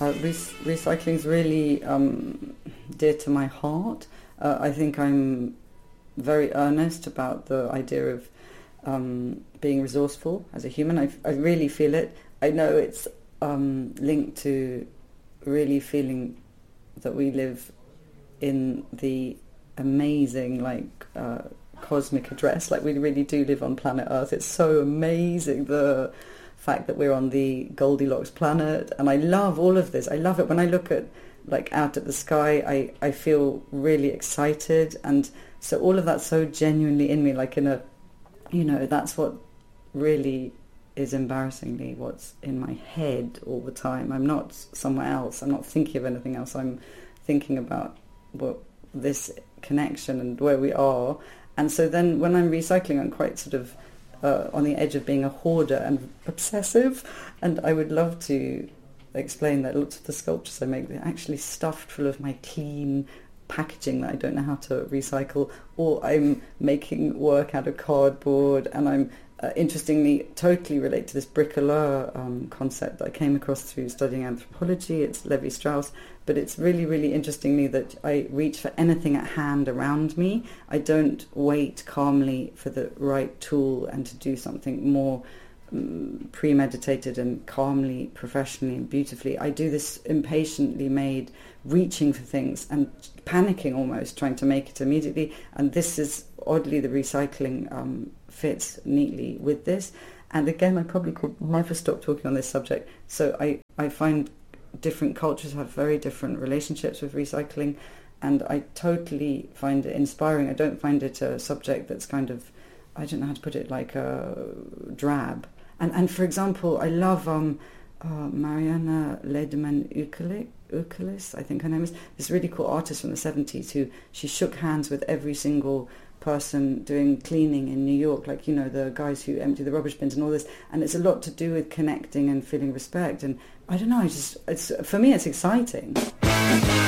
Recycling is really dear to my heart. I think I'm very earnest about the idea of being resourceful as a human. I really feel it. I know it's linked to really feeling that we live in the amazing, cosmic address. Like, we really do live on planet Earth. It's so amazing, the fact that we're on the Goldilocks planet, and I love all of this. I love it. When I look at out at the sky, I feel really excited, and so all of that's so genuinely in me, that's what really is embarrassingly what's in my head all the time. I'm not somewhere else. I'm not thinking of anything else. I'm thinking about this connection and where we are. And so then when I'm recycling, I'm quite sort of on the edge of being a hoarder and obsessive. And I would love to explain that lots of the sculptures I make, they're actually stuffed full of my clean packaging that I don't know how to recycle, or I'm making work out of cardboard, and I'm interestingly totally relate to this bricoleur concept that I came across through studying anthropology. It's Levi-Strauss, but it's really, really interestingly that I reach for anything at hand around me. I don't wait calmly for the right tool and to do something more premeditated and calmly, professionally and beautifully. I do this impatiently made, reaching for things and panicking almost, trying to make it immediately. And this is, oddly, the recycling fits neatly with this. And again, I probably could never stop talking on this subject. So I find different cultures have very different relationships with recycling, and I totally find it inspiring. I don't find it a subject that's kind of, I don't know how to put it, drab. And for example, I love Mariana Lederman-Ukelis, I think her name is, this really cool artist from the 70s who, she shook hands with every single person doing cleaning in New York, the guys who empty the rubbish bins and all this. And it's a lot to do with connecting and feeling respect. And I don't know, for me it's exciting.